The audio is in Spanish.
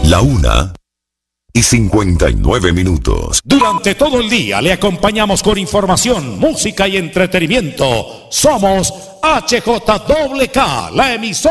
1:59. Durante todo el día le acompañamos con información, música y entretenimiento. Somos HJWK, la emisora